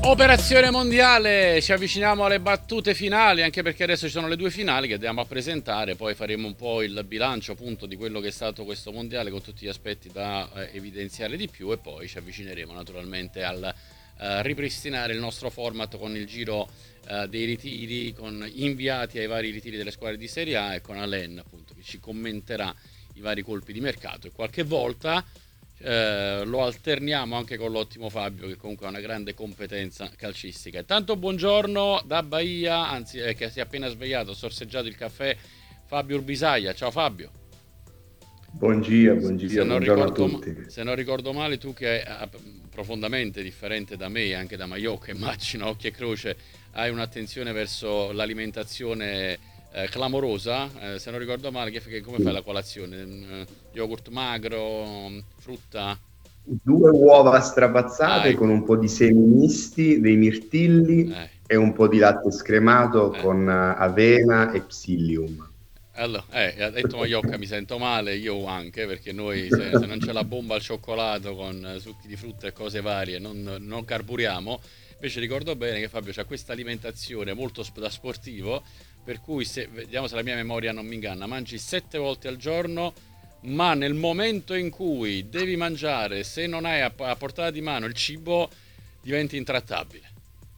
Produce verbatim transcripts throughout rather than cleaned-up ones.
Operazione mondiale, ci avviciniamo alle battute finali, anche perché adesso ci sono le due finali che andiamo a presentare, poi faremo un po' il bilancio appunto di quello che è stato questo mondiale con tutti gli aspetti da eh, evidenziare di più, e poi ci avvicineremo naturalmente al eh, ripristinare il nostro format con il giro eh, dei ritiri, con inviati ai vari ritiri delle squadre di Serie A, e con Alain appunto che ci commenterà i vari colpi di mercato, e qualche volta Eh, lo alterniamo anche con l'ottimo Fabio, che comunque ha una grande competenza calcistica. Intanto buongiorno da Bahia, anzi eh, che si è appena svegliato, sorseggiato il caffè, Fabio Urbisaia. Ciao Fabio. Buongiorno, Se buongiorno, non buongiorno a ricordo, tutti. se non ricordo male, tu che è profondamente differente da me e anche da Maiocca, immagino, occhio e croce, hai un'attenzione verso l'alimentazione eh, clamorosa. Eh, se non ricordo male, che, che- come fai la colazione? Eh, yogurt magro, frutta? Due uova Ah, strapazzate con ecco. un po' di semi misti, dei mirtilli Eh, e un po' di latte scremato eh. con eh, avena e psyllium. Allora, eh, ha detto Maiocca, mi sento male, io anche, perché noi se, se non c'è la bomba al cioccolato con eh, succhi di frutta e cose varie, non, non carburiamo. Invece ricordo bene che Fabio ha questa alimentazione molto sp- da sportivo, per cui se, vediamo se la mia memoria non mi inganna, mangi sette volte al giorno, ma nel momento in cui devi mangiare, se non hai a, a portata di mano il cibo, diventi intrattabile.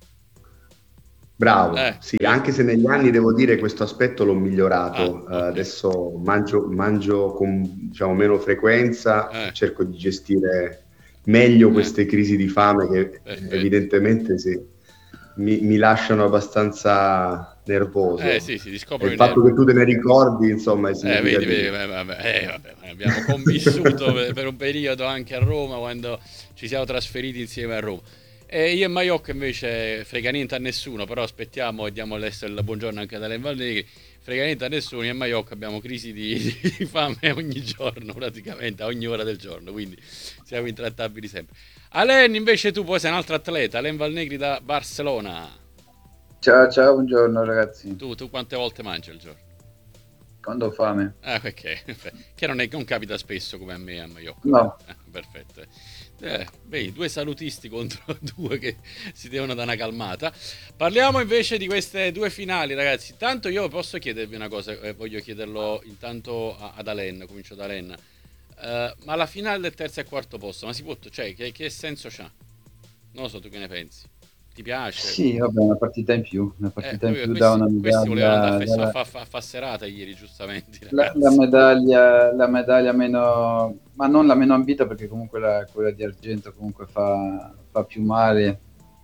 Bravo, Eh, sì, vedi? anche se negli anni devo dire questo aspetto l'ho Ah, migliorato. Eh, ok. adesso mangio, mangio con diciamo, meno frequenza e Eh, cerco di gestire meglio eh, queste crisi di fame che eh, perfetto. evidentemente sì, mi, mi lasciano abbastanza Eh nervoso. sì, si E riscoprono il i fatto che nervi. tu te ne ricordi, insomma, è Eh, vedi, vedi, significativo. eh, vabbè, eh, vabbè, abbiamo convissuto per, per un periodo anche a Roma, quando ci siamo trasferiti insieme a Roma. E io e Maiocca invece frega niente a nessuno, però aspettiamo e diamo adesso il buongiorno anche ad Alain Valnegri. Frega niente a nessuno, io e Maiocca abbiamo crisi di, di fame ogni giorno, praticamente, a ogni ora del giorno, quindi siamo intrattabili sempre. Alain, invece tu poi sei un altro atleta, Alain Valnegri da Barcellona. Ciao, ciao, buongiorno ragazzi. Tu, tu quante volte mangi al giorno? Quando ho fame? Ah, ok, che non, è, non capita spesso come a me a Maiocca, quindi No. eh, perfetto. Eh, beh, due salutisti contro due che si devono dare una calmata. Parliamo invece di queste due finali, ragazzi. Tanto io posso chiedervi una cosa, eh, voglio chiederlo intanto a- ad Alen, comincio da Alen. Eh, ma la finale del terzo e quarto posto, ma si può, cioè, che, che senso c'ha? Non lo so, tu che ne pensi? Ti piace? Sì, vabbè, una partita in più, una Eh, partita in poi più da questi, una questi volevano andare a, medaglia, fes- a dalla- fa, fa, fa serata ieri, giustamente, la, la ragazzi. medaglia, la medaglia meno, ma non la meno ambita perché comunque la, quella di argento comunque fa, fa più male.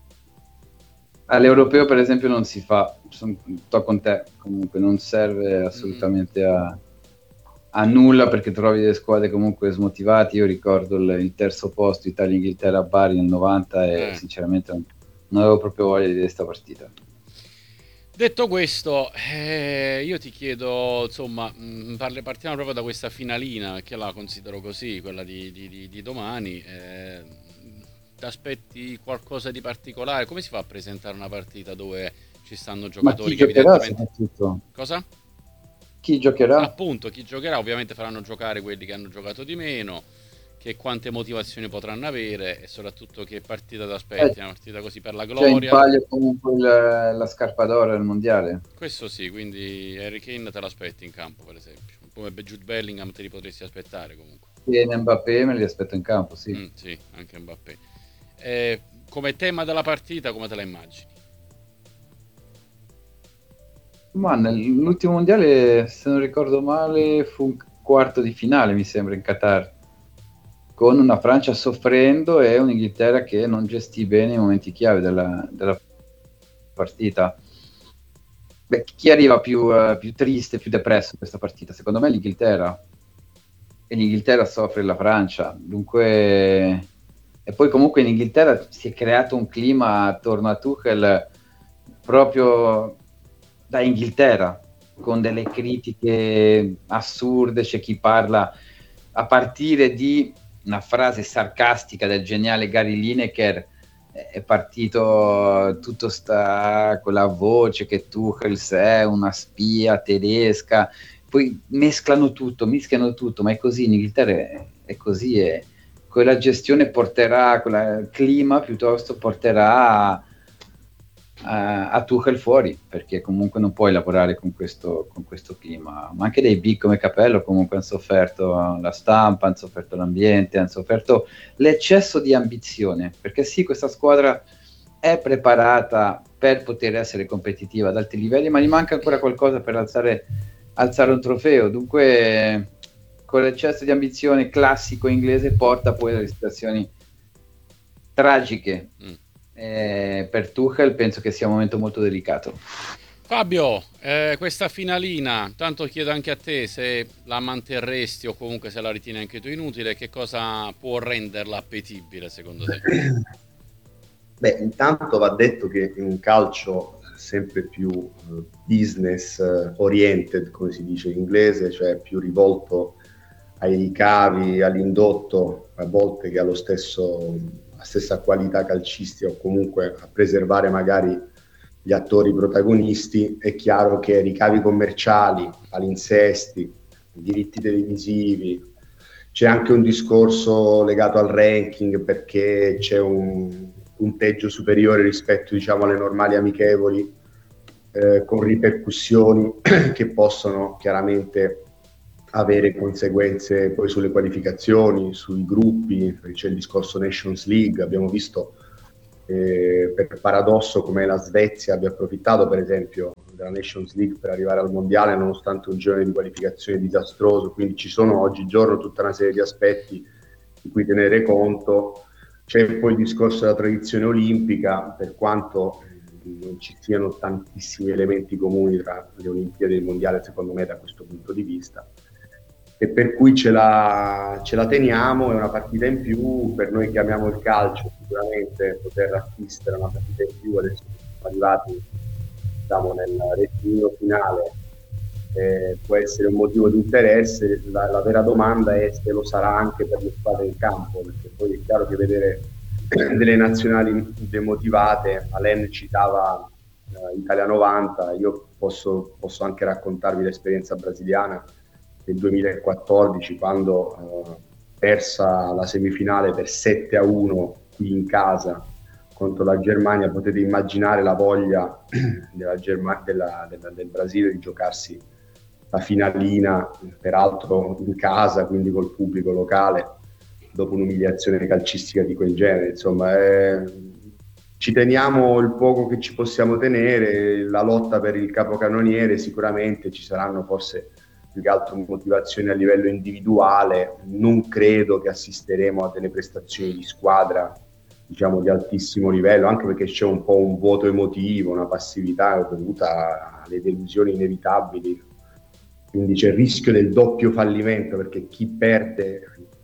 All'europeo per esempio non si fa, sono, sto con te, comunque non serve Mm. assolutamente a, a nulla perché trovi delle squadre comunque smotivate. Io ricordo il, il terzo posto Italia-Inghilterra a Bari nel novanta e Eh. sinceramente non, non avevo proprio voglia di vedere questa partita. Detto questo, eh, io ti chiedo, insomma, mh, parli- partiamo proprio da questa finalina, che la considero così, quella di, di- di- di domani. Eh, ti aspetti qualcosa di particolare? Come si fa a presentare una partita dove ci stanno Ma chi giocatori che giocherà evidentemente... soprattutto? Cosa? Chi giocherà? Appunto, chi giocherà ovviamente faranno giocare quelli che hanno giocato di meno, che quante motivazioni potranno avere e soprattutto che partita ti Eh, aspetti, una partita così per la c'è in gloria. palio comunque il- la scarpa d'oro al mondiale. Questo sì, quindi Harry Kane te l'aspetti in campo, per esempio. Come Jude Bellingham te li potresti aspettare comunque. E Mbappé me li aspetto in campo, sì. Mm, sì, anche Mbappé. Eh, come tema della partita, come te la immagini? Ma nell'ultimo mondiale, se non ricordo male, fu un quarto di finale, mi sembra, in Qatar, con una Francia soffrendo e un'Inghilterra che non gestì bene i momenti chiave della, della partita. Beh, chi arriva più, eh, più triste, più depresso in questa partita? Secondo me l'Inghilterra. E l'Inghilterra soffre la Francia. Dunque... E poi comunque in Inghilterra si è creato un clima attorno a Tuchel proprio da Inghilterra, con delle critiche assurde. C'è chi parla a partire di una frase sarcastica del geniale Gary Lineker. È partito tutto sta con la voce che Tuchel è una spia tedesca, poi mesclano tutto, mischiano tutto, ma è così, in Inghilterra è, è così, e quella gestione porterà, quel clima piuttosto porterà a, a Tuchel fuori, perché comunque non puoi lavorare con questo, con questo clima. Ma anche dei big come Capello comunque hanno sofferto la stampa, hanno sofferto l'ambiente, hanno sofferto l'eccesso di ambizione, perché sì, questa squadra è preparata per poter essere competitiva ad alti livelli, ma gli manca ancora qualcosa per alzare, alzare un trofeo. Dunque, con l'eccesso di ambizione classico inglese porta poi alle situazioni tragiche. Mm. Eh, per Tuchel penso che sia un momento molto delicato. Fabio, eh, questa finalina, tanto chiedo anche a te se la manterresti o comunque se la ritieni anche tu inutile, che cosa può renderla appetibile secondo te? Beh, intanto va detto che in un calcio sempre più uh, business oriented, come si dice in inglese, cioè più rivolto ai ricavi, all'indotto, a volte che allo stesso, la stessa qualità calcistica o comunque a preservare magari gli attori protagonisti, è chiaro che ricavi commerciali, palinsesti, diritti televisivi, c'è anche un discorso legato al ranking perché c'è un punteggio superiore rispetto, diciamo, alle normali amichevoli, eh, con ripercussioni che possono chiaramente avere conseguenze poi sulle qualificazioni, sui gruppi. C'è il discorso Nations League, abbiamo visto eh, per paradosso come la Svezia abbia approfittato per esempio della Nations League per arrivare al mondiale nonostante un girone di qualificazione disastroso, quindi ci sono oggigiorno tutta una serie di aspetti di cui tenere conto. C'è poi il discorso della tradizione olimpica, per quanto non ci siano tantissimi elementi comuni tra le Olimpiadi e il Mondiale, secondo me, da questo punto di vista. E per cui ce la, ce la teniamo, è una partita in più, per noi che amiamo il calcio, sicuramente poter assistere a una partita in più, adesso siamo arrivati, diciamo, nel rettilineo finale, eh, può essere un motivo di interesse. La, la vera domanda è se lo sarà anche per le squadre in campo, perché poi è chiaro che vedere delle nazionali demotivate, Alain citava eh, Italia novanta, io posso, posso anche raccontarvi l'esperienza brasiliana del duemilaquattordici, quando eh, persa la semifinale per sette a uno qui in casa contro la Germania. Potete immaginare la voglia della Germa- della, della, del Brasile di giocarsi la finalina, peraltro in casa, quindi col pubblico locale, dopo un'umiliazione calcistica di quel genere. Insomma, eh, ci teniamo il poco che ci possiamo tenere, la lotta per il capocannoniere, sicuramente ci saranno forse più che altro motivazioni a livello individuale. Non credo che assisteremo a delle prestazioni di squadra, diciamo, di altissimo livello, anche perché c'è un po' un vuoto emotivo, una passività dovuta alle delusioni inevitabili, quindi c'è il rischio del doppio fallimento, perché chi perde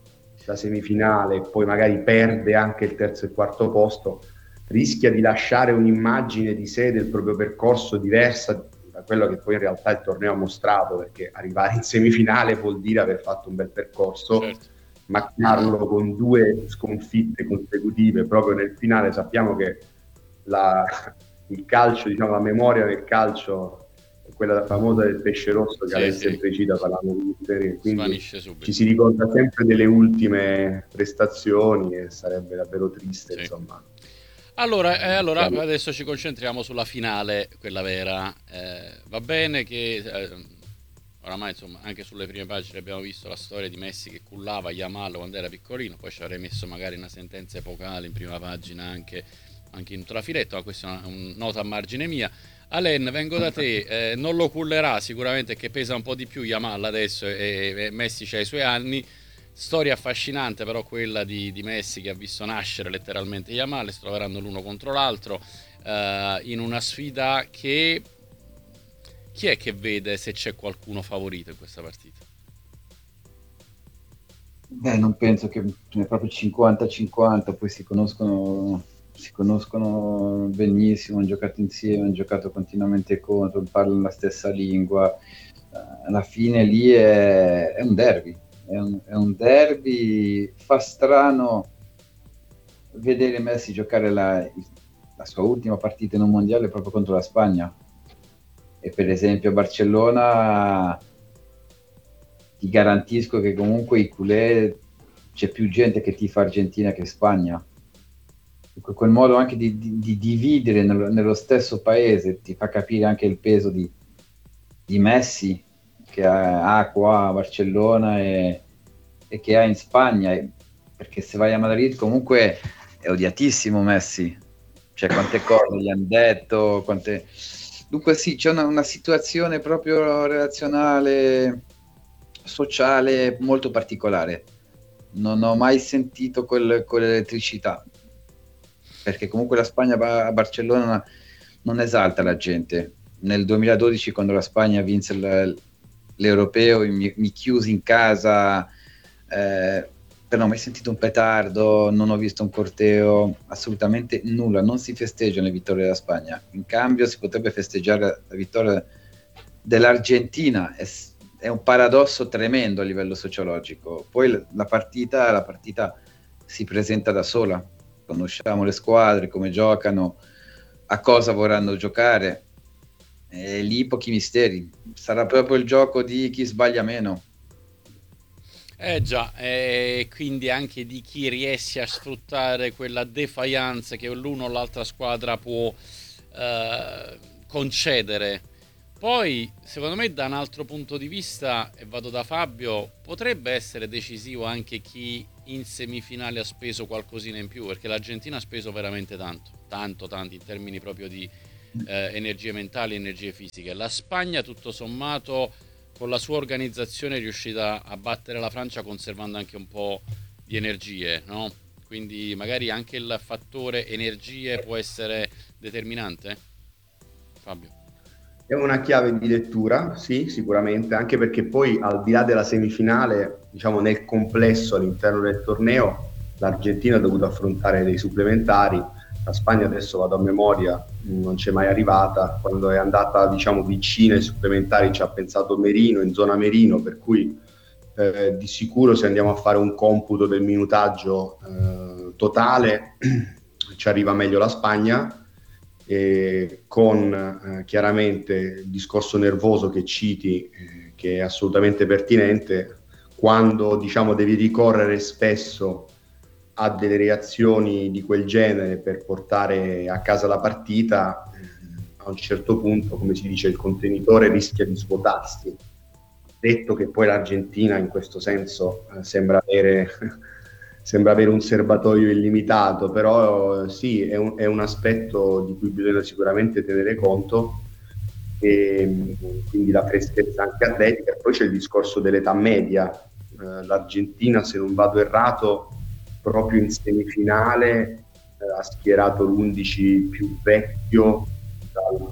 la semifinale e poi magari perde anche il terzo e quarto posto rischia di lasciare un'immagine di sé, del proprio percorso, diversa da quello che poi in realtà il torneo ha mostrato, perché arrivare in semifinale vuol dire aver fatto un bel percorso, certo. Macchiarlo con due sconfitte consecutive proprio nel finale. Sappiamo che la, il calcio, diciamo, la memoria del calcio è quella famosa del pesce rosso che sì, Alain sì. sempre cita parlando di serie, quindi ci si ricorda sempre delle ultime prestazioni e sarebbe davvero triste, sì. insomma. Allora, eh, allora adesso ci concentriamo sulla finale, quella vera. Eh, va bene che eh, oramai, insomma, anche sulle prime pagine abbiamo visto la storia di Messi che cullava Yamal quando era piccolino, poi ci avrei messo magari una sentenza epocale in prima pagina anche, anche in trafiletto, ma questa è una, una nota a margine mia. Alain, vengo da te, eh, non lo cullerà sicuramente, che pesa un po' di più Yamal adesso e, e Messi c'ha i suoi anni. Storia affascinante però quella di, di Messi, che ha visto nascere letteralmente Yamal, si troveranno l'uno contro l'altro eh, in una sfida che... Chi è che vede se c'è qualcuno favorito in questa partita? Beh, non penso che è proprio cinquanta cinquanta, poi si conoscono, si conoscono benissimo, hanno giocato insieme, hanno giocato continuamente contro, parlano la stessa lingua. Alla fine lì è, è un derby. È un, è un derby. Fa strano vedere Messi giocare la, la sua ultima partita in un mondiale proprio contro la Spagna, e per esempio a Barcellona ti garantisco che comunque i culé c'è più gente che tifa Argentina che Spagna, quel modo anche di, di, di dividere nello, nello stesso paese ti fa capire anche il peso di, di Messi che ha, ha qua a Barcellona e, e che ha in Spagna, perché se vai a Madrid comunque è odiatissimo Messi, cioè quante cose gli hanno detto, quante... dunque sì, c'è una, una situazione proprio relazionale, sociale molto particolare. Non ho mai sentito quel, quell'elettricità, perché comunque la Spagna a Barcellona non esalta la gente. Nel duemiladodici, quando la Spagna vinse l'Europeo, mi, mi chiusi in casa, eh, però non ho mai sentito un petardo, non ho visto un corteo, assolutamente nulla, non si festeggiano le vittorie della Spagna. In cambio si potrebbe festeggiare la vittoria dell'Argentina. È, è un paradosso tremendo a livello sociologico. Poi la partita, la partita si presenta da sola, conosciamo le squadre, come giocano, a cosa vorranno giocare, e lì pochi misteri. Sarà proprio il gioco di chi sbaglia meno. Eh già, e quindi anche di chi riesce a sfruttare quella defiance che l'uno o l'altra squadra può eh, concedere. Poi, secondo me, da un altro punto di vista, e vado da Fabio, potrebbe essere decisivo anche chi in semifinale ha speso qualcosina in più, perché l'Argentina ha speso veramente tanto, tanto, tanto in termini proprio di eh, energie mentali, energie fisiche. La Spagna, tutto sommato, con la sua organizzazione è riuscita a battere la Francia conservando anche un po' di energie, no? Quindi magari anche il fattore energie può essere determinante. Fabio? È una chiave di lettura, sì, sicuramente, anche perché poi al di là della semifinale, diciamo nel complesso all'interno del torneo, l'Argentina ha dovuto affrontare dei supplementari, la Spagna adesso vado a memoria, non c'è mai arrivata, quando è andata diciamo vicina ai supplementari ci ha pensato Merino, in zona Merino, per cui eh, di sicuro se andiamo a fare un computo del minutaggio eh, totale ci arriva meglio la Spagna. Eh, con eh, chiaramente il discorso nervoso che citi, eh, che è assolutamente pertinente, quando diciamo devi ricorrere spesso a delle reazioni di quel genere per portare a casa la partita, eh, a un certo punto, come si dice, il contenitore rischia di svuotarsi. Detto che poi l'Argentina in questo senso eh, sembra avere sembra avere un serbatoio illimitato, però sì, è un, è un aspetto di cui bisogna sicuramente tenere conto, e quindi la freschezza anche atletica. Poi c'è il discorso dell'età media, eh, l'Argentina, se non vado errato, proprio in semifinale eh, ha schierato l'undici più vecchio dal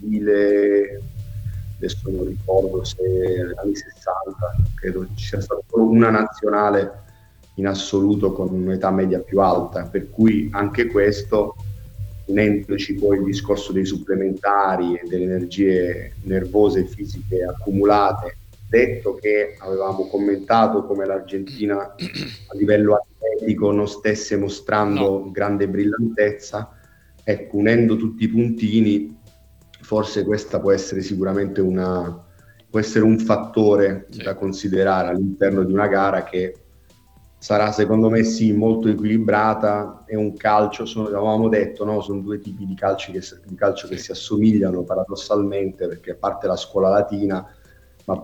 Brasile, adesso non ricordo se anni sessanta, credo ci sia stata solo una nazionale in assoluto con un'età media più alta, per cui anche questo, unendoci poi il discorso dei supplementari e delle energie nervose e fisiche accumulate, detto che avevamo commentato come l'Argentina a livello atletico non stesse mostrando no. grande brillantezza, ecco, unendo tutti i puntini, forse questa può essere sicuramente una può essere un fattore sì. da considerare all'interno di una gara che sarà secondo me sì molto equilibrata. È un calcio, sono, avevamo detto, no? Sono due tipi di, calci che, di calcio che si assomigliano paradossalmente, perché a parte la scuola latina, ma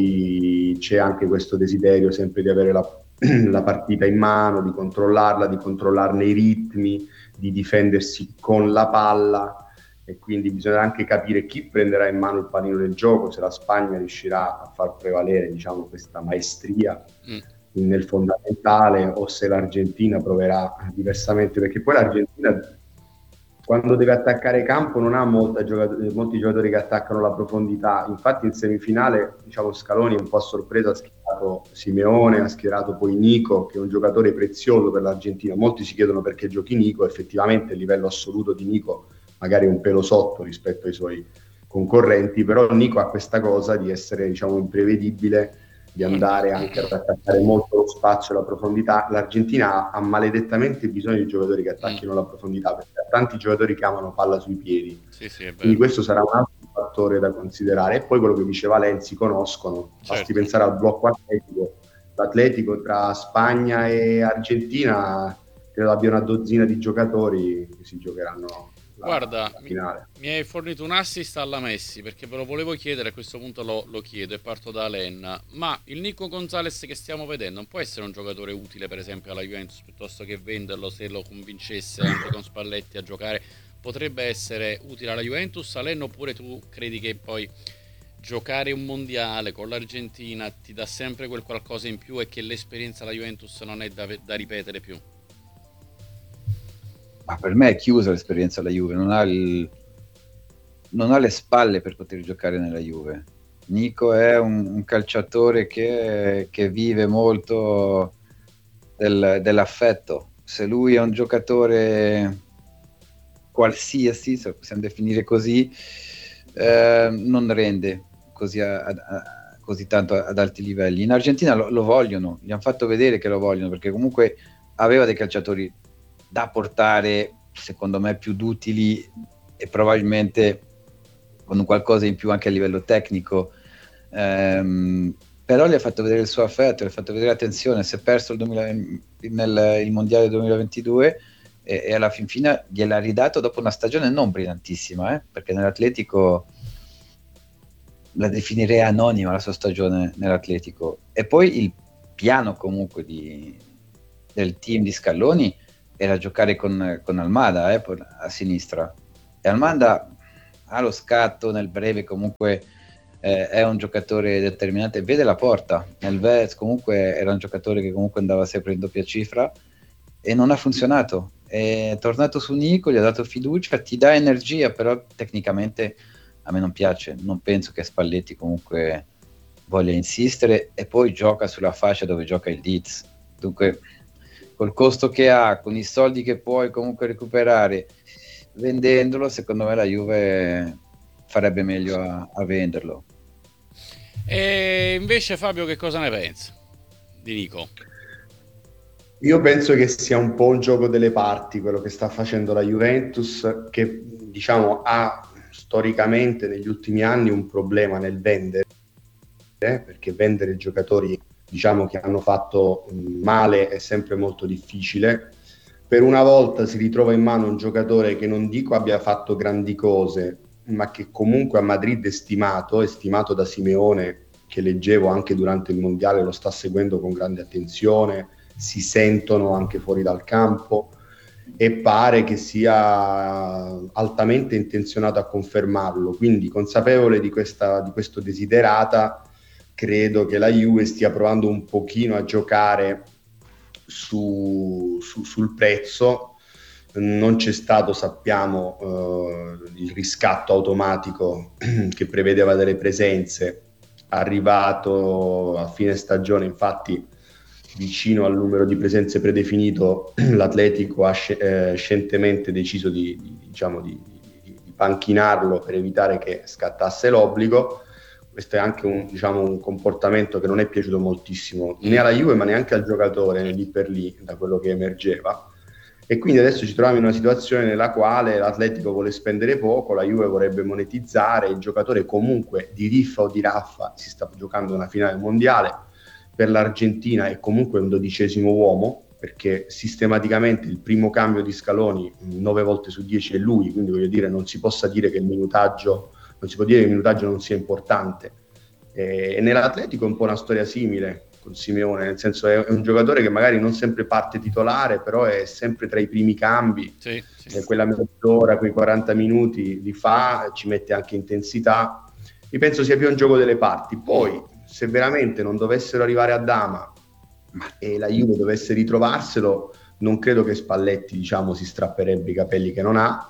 poi c'è anche questo desiderio sempre di avere la, la partita in mano, di controllarla, di controllarne i ritmi, di difendersi con la palla, e quindi bisogna anche capire chi prenderà in mano il pallino del gioco, se la Spagna riuscirà a far prevalere diciamo questa maestria mm. nel fondamentale, o se l'Argentina proverà diversamente, perché poi l'Argentina quando deve attaccare campo non ha molta giocatori, molti giocatori che attaccano la profondità. Infatti in semifinale diciamo Scaloni un po' a sorpresa ha schierato Simeone, ha schierato poi Nico, che è un giocatore prezioso per l'Argentina. Molti si chiedono perché giochi Nico, effettivamente il livello assoluto di Nico magari un pelo sotto rispetto ai suoi concorrenti, però Nico ha questa cosa di essere diciamo imprevedibile, di andare anche ad attaccare molto lo spazio e la profondità. L'Argentina ha maledettamente bisogno di giocatori che attacchino mm. la profondità, perché ha tanti giocatori che amano palla sui piedi, sì, sì, quindi questo sarà un altro fattore da considerare. E poi quello che diceva Lenzi, conoscono, certo. Basti pensare al blocco atletico, l'atletico tra Spagna e Argentina credo abbia una dozzina di giocatori che si giocheranno la, Guarda, la finale. Mi, mi hai fornito un assist alla Messi, perché ve lo volevo chiedere, a questo punto lo, lo chiedo e parto da Alen. Ma il Nico Gonzalez che stiamo vedendo non può essere un giocatore utile per esempio alla Juventus, piuttosto che venderlo, se lo convincesse anche con Spalletti a giocare? Potrebbe essere utile alla Juventus, Alen, oppure tu credi che poi giocare un mondiale con l'Argentina ti dà sempre quel qualcosa in più e che l'esperienza alla Juventus non è da, da ripetere più? Ma per me è chiusa l'esperienza alla Juve, non ha, il, non ha le spalle per poter giocare nella Juve. Nico è un, un calciatore che, che vive molto del, dell'affetto. Se lui è un giocatore qualsiasi, se lo possiamo definire così, eh, non rende così, a, a, così tanto ad alti livelli. In Argentina lo, lo vogliono, gli hanno fatto vedere che lo vogliono, perché comunque aveva dei calciatori da portare, secondo me, più d'utili e probabilmente con qualcosa in più anche a livello tecnico, ehm, però gli ha fatto vedere il suo affetto, gli ha fatto vedere attenzione. Si è perso il, duemila, nel, il mondiale duemilaventidue e, e alla fin fine gliel'ha ridato dopo una stagione non brillantissima, eh, perché nell'Atletico la definirei anonima la sua stagione nell'Atletico. E poi il piano comunque di, del team di Scaloni era giocare con, con Almada eh, a sinistra, e Almada ha lo scatto nel breve, comunque eh, è un giocatore determinante, vede la porta. Nel Vez comunque era un giocatore che comunque andava sempre in doppia cifra e non ha funzionato. È tornato su Nico, gli ha dato fiducia, ti dà energia, però tecnicamente a me non piace, non penso che Spalletti comunque voglia insistere, e poi gioca sulla fascia dove gioca il Leeds, dunque col costo che ha, con i soldi che puoi comunque recuperare vendendolo, secondo me la Juve farebbe meglio a, a venderlo. E invece Fabio, che cosa ne pensa di Nico? Io penso che sia un po' un gioco delle parti quello che sta facendo la Juventus, che diciamo ha storicamente negli ultimi anni un problema nel vendere, eh, perché vendere giocatori diciamo che hanno fatto male è sempre molto difficile. Per una volta si ritrova in mano un giocatore che non dico abbia fatto grandi cose, ma che comunque a Madrid è stimato, è stimato da Simeone, che leggevo anche durante il mondiale, lo sta seguendo con grande attenzione, si sentono anche fuori dal campo e pare che sia altamente intenzionato a confermarlo. Quindi, consapevole di questa, di questo desiderata, credo che la Juve stia provando un pochino a giocare su, su, sul prezzo. Non c'è stato, sappiamo, eh, il riscatto automatico che prevedeva delle presenze, arrivato a fine stagione, infatti vicino al numero di presenze predefinito l'Atletico ha sc- eh, scientemente deciso di, di, diciamo, di, di, di panchinarlo per evitare che scattasse l'obbligo. Questo è anche un, diciamo, un comportamento che non è piaciuto moltissimo né alla Juve ma neanche al giocatore lì per lì, da quello che emergeva, e quindi adesso ci troviamo in una situazione nella quale l'Atletico vuole spendere poco, la Juve vorrebbe monetizzare, il giocatore comunque di riffa o di raffa si sta giocando una finale mondiale, per l'Argentina è comunque un dodicesimo uomo, perché sistematicamente il primo cambio di Scaloni nove volte su dieci è lui, quindi voglio dire non si possa dire che il minutaggio non si può dire che il minutaggio non sia importante. E nell'Atletico è un po' una storia simile con Simeone, nel senso è un giocatore che magari non sempre parte titolare, però è sempre tra i primi cambi, sì, sì. E quella mezz'ora, quei quaranta minuti li fa, ci mette anche intensità. Io penso sia più un gioco delle parti. Poi se veramente non dovessero arrivare a Dama e la Juve dovesse ritrovarselo, non credo che Spalletti, diciamo, si strapperebbe i capelli che non ha.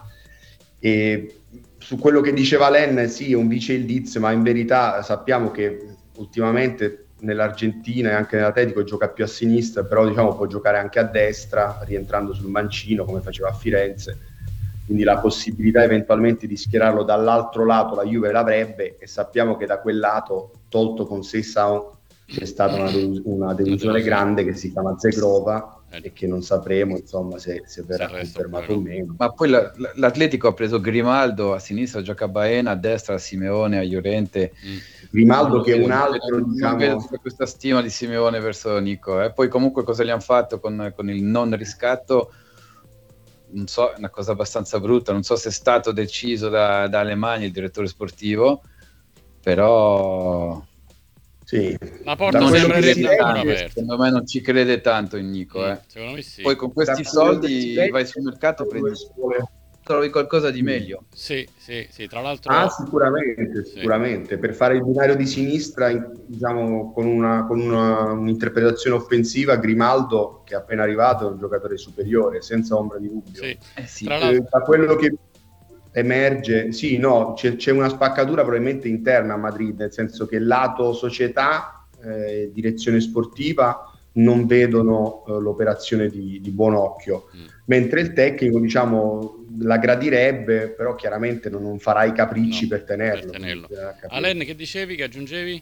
E su quello che diceva Len, sì, è un vice il Leeds, ma in verità sappiamo che ultimamente nell'Argentina e anche nell'Atletico gioca più a sinistra, però diciamo può giocare anche a destra, rientrando sul mancino come faceva a Firenze, quindi la possibilità eventualmente di schierarlo dall'altro lato la Juve l'avrebbe, e sappiamo che da quel lato, tolto con Seisao, c'è stata una, delus- una delusione grande che si chiama Zegrova, e che non sapremo insomma se, se verrà confermato o meno. Ma poi la, l'Atletico ha preso Grimaldo a sinistra, gioca a Baena, a destra a Simeone, a Llorente. Mm. Grimaldo che è un altro, non diciamo... vedo tutta questa stima di Simeone verso Nico, eh. Poi comunque cosa gli hanno fatto con, con il non riscatto, non so, è una cosa abbastanza brutta, non so se è stato deciso da, da Alemagna, il direttore sportivo, però sì, la porta non sembrerebbe ancora aperta. Secondo me non ci crede tanto in Nico, mm, eh. Secondo me sì. Poi con questi da soldi vai sul mercato, prendi, trovi qualcosa di meglio. Sì, sì, sì, tra l'altro... Ah, sicuramente, sicuramente. Sì. Per fare il binario di sinistra, diciamo, con, una, con una, un'interpretazione offensiva, Grimaldo, che è appena arrivato, è un giocatore superiore, senza ombra di dubbio. Sì. Eh sì. Eh, da quello che emerge, sì, no, c'è, c'è una spaccatura probabilmente interna a Madrid, nel senso che lato società, eh, direzione sportiva, non vedono eh, l'operazione di, di buon occhio, mm. mentre il tecnico, diciamo, la gradirebbe, però chiaramente non, non farà i capricci no, per tenerlo. Per tenerlo. Alain, che dicevi, che aggiungevi?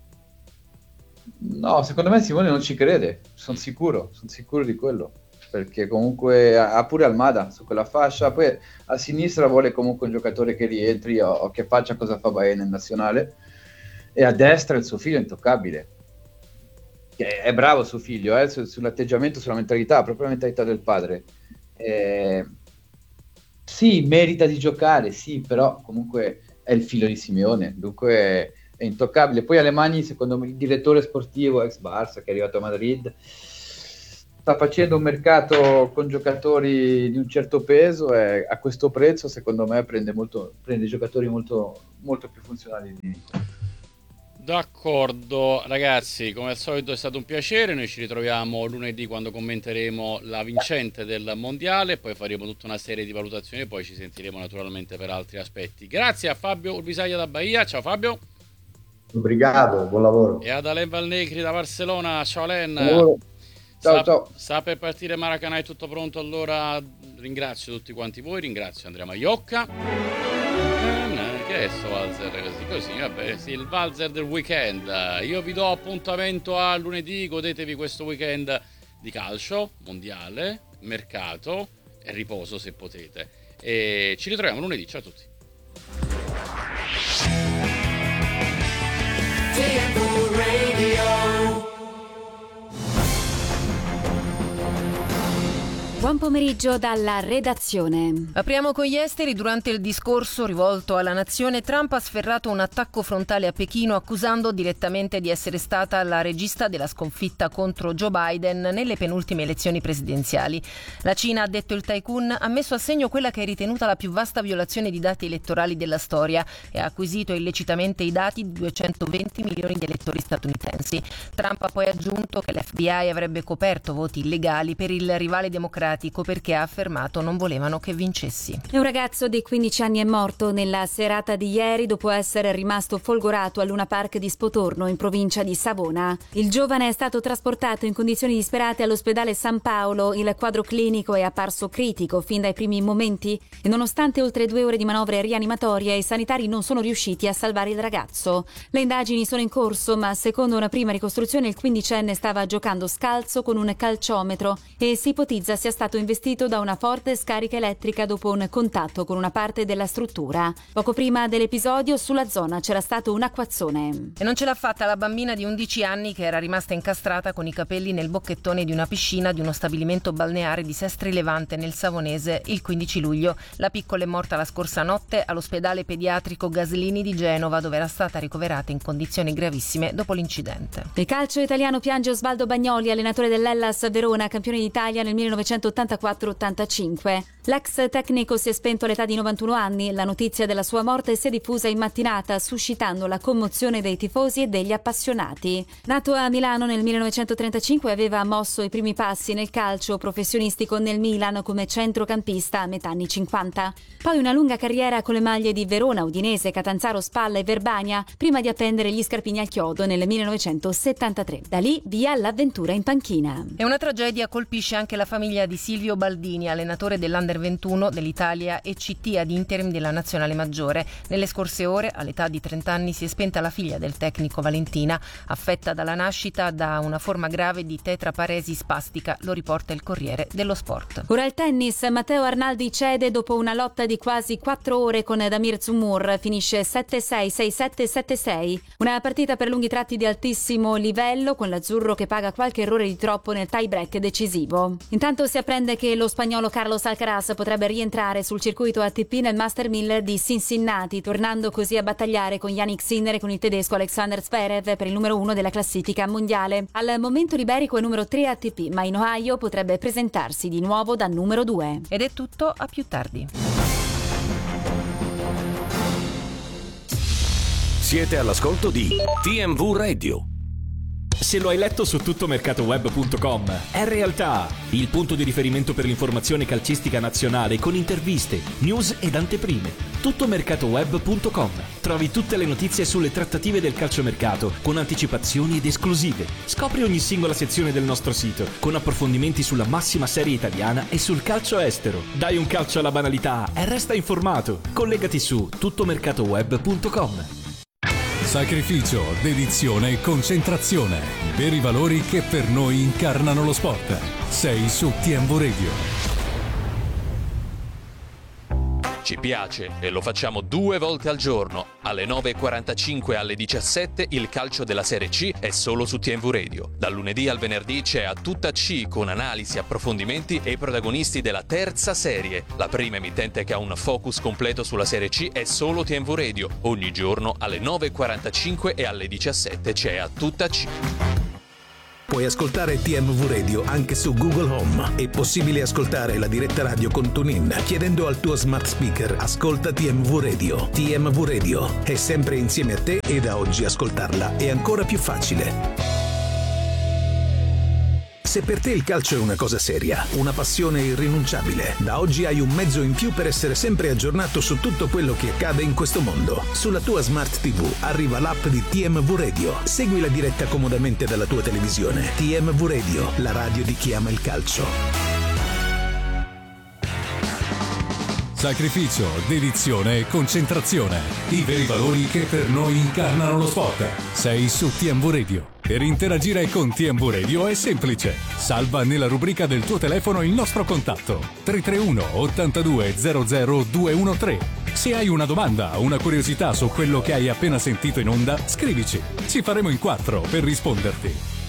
No, secondo me Simone non ci crede, sono sicuro, sono sicuro di quello, perché comunque ha pure Almada su quella fascia, poi a sinistra vuole comunque un giocatore che rientri o, o che faccia cosa fa Baena in nazionale, e a destra il suo figlio è intoccabile. È bravo suo figlio, eh, sull'atteggiamento, sulla mentalità, proprio la mentalità del padre. Eh, sì, merita di giocare, sì, però comunque è il figlio di Simeone, dunque è intoccabile. Poi Alemagni, secondo me, il direttore sportivo ex Barça che è arrivato a Madrid, sta facendo un mercato con giocatori di un certo peso e a questo prezzo, secondo me, prende, molto, prende giocatori molto, molto più funzionali di Nico. D'accordo ragazzi, come al solito è stato un piacere, noi ci ritroviamo lunedì quando commenteremo la vincente del mondiale, poi faremo tutta una serie di valutazioni e poi ci sentiremo naturalmente per altri aspetti. Grazie a Fabio Urbisaglia da Bahia, ciao Fabio. Obrigado, buon lavoro. E ad Alain Valnegri da Barcellona, ciao Alain. Ciao, sta, ciao. Sta per partire Maracanã, è tutto pronto, allora ringrazio tutti quanti voi, ringrazio Andrea Maiocca. Che è sto valzer così? Così, vabbè, sì, il valzer del weekend. Io vi do appuntamento a lunedì, godetevi questo weekend di calcio, mondiale, mercato e riposo se potete. E ci ritroviamo lunedì, ciao a tutti. Buon pomeriggio dalla redazione. Apriamo con gli esteri. Durante il discorso rivolto alla nazione, Trump ha sferrato un attacco frontale a Pechino, accusando direttamente di essere stata la regista della sconfitta contro Joe Biden nelle penultime elezioni presidenziali. La Cina, ha detto il tycoon, ha messo a segno quella che è ritenuta la più vasta violazione di dati elettorali della storia e ha acquisito illecitamente i dati di duecentoventi milioni di elettori statunitensi. Trump ha poi aggiunto che l'F B I avrebbe coperto voti illegali per il rivale democratico perché ha affermato non volevano che vincessi. Un ragazzo di quindici anni è morto nella serata di ieri dopo essere rimasto folgorato al Luna Park di Spotorno in provincia di Savona. Il giovane è stato trasportato in condizioni disperate all'ospedale San Paolo. Il quadro clinico è apparso critico fin dai primi momenti e nonostante oltre due ore di manovre rianimatorie i sanitari non sono riusciti a salvare il ragazzo. Le indagini sono in corso, ma secondo una prima ricostruzione il quindicenne stava giocando scalzo con un calciometro e si ipotizza sia stato investito da una forte scarica elettrica dopo un contatto con una parte della struttura. Poco prima dell'episodio sulla zona c'era stato un acquazzone. E non ce l'ha fatta la bambina di undici anni che era rimasta incastrata con i capelli nel bocchettone di una piscina di uno stabilimento balneare di Sestri Levante nel Savonese il quindici luglio. La piccola è morta la scorsa notte all'ospedale pediatrico Gaslini di Genova, dove era stata ricoverata in condizioni gravissime dopo l'incidente. Il calcio italiano piange Osvaldo Bagnoli, allenatore dell'Hellas Verona, campione d'Italia nel millenovecentottantaquattro ottantacinque. L'ex tecnico si è spento all'età di novantuno anni. La notizia della sua morte si è diffusa in mattinata, suscitando la commozione dei tifosi e degli appassionati. Nato a Milano nel millenovecentotrentacinque, aveva mosso i primi passi nel calcio professionistico nel Milan come centrocampista a metà anni cinquanta. Poi una lunga carriera con le maglie di Verona, Udinese, Catanzaro, Spalla e Verbania, prima di appendere gli scarpini al chiodo nel millenovecentosettantatré. Da lì via l'avventura in panchina. E una tragedia colpisce anche la famiglia di Silvio Baldini, allenatore dell'Under under ventuno dell'Italia e C T ad interim della nazionale maggiore. Nelle scorse ore, all'età di trenta anni, si è spenta la figlia del tecnico Valentina, affetta dalla nascita da una forma grave di tetraparesi spastica, lo riporta il Corriere dello Sport. Ora il tennis, Matteo Arnaldi cede dopo una lotta di quasi quattro ore con Damir Zumur, finisce sette sei, sei sette, sette sei. Una partita per lunghi tratti di altissimo livello, con l'azzurro che paga qualche errore di troppo nel tie break decisivo. Intanto si apprende che lo spagnolo Carlos Alcaraz potrebbe rientrare sul circuito A T P nel Master mille di Cincinnati, tornando così a battagliare con Yannick Sinner e con il tedesco Alexander Zverev per il numero uno della classifica mondiale. Al momento l'iberico è numero tre A T P, ma in Ohio potrebbe presentarsi di nuovo da numero due. Ed è tutto, a più tardi. Siete all'ascolto di T M V Radio. Se lo hai letto su tuttomercatoweb punto com, è realtà, il punto di riferimento per l'informazione calcistica nazionale con interviste, news ed anteprime. tuttomercatoweb punto com. Trovi tutte le notizie sulle trattative del calciomercato con anticipazioni ed esclusive. Scopri ogni singola sezione del nostro sito con approfondimenti sulla massima serie italiana e sul calcio estero. Dai un calcio alla banalità e resta informato. Collegati su tuttomercatoweb punto com. Sacrificio, dedizione e concentrazione. I veri valori che per noi incarnano lo sport. Sei su T M V Radio. Ci piace e lo facciamo due volte al giorno. Alle nove e quarantacinque e alle diciassette il calcio della Serie C è solo su T M V Radio. Dal lunedì al venerdì c'è A Tutta C con analisi, approfondimenti e i protagonisti della terza serie. La prima emittente che ha un focus completo sulla Serie C è solo T M V Radio. Ogni giorno alle nove e quarantacinque e alle diciassette c'è A Tutta C. Puoi ascoltare T M V Radio anche su Google Home. È possibile ascoltare la diretta radio con TuneIn chiedendo al tuo smart speaker "Ascolta T M V Radio". T M V Radio è sempre insieme a te e da oggi ascoltarla è ancora più facile. Se per te il calcio è una cosa seria, una passione irrinunciabile, da oggi hai un mezzo in più per essere sempre aggiornato su tutto quello che accade in questo mondo. Sulla tua Smart tivù arriva l'app di T M V Radio. Segui la diretta comodamente dalla tua televisione. T M V Radio, la radio di chi ama il calcio. Sacrificio, dedizione e concentrazione. I veri valori che per noi incarnano lo sport. Sei su T M V Radio. Per interagire con T M V Radio è semplice. Salva nella rubrica del tuo telefono il nostro contatto tre tre uno ottantadue zero zero due uno tre. Se hai una domanda o una curiosità su quello che hai appena sentito in onda, scrivici. Ci faremo in quattro per risponderti.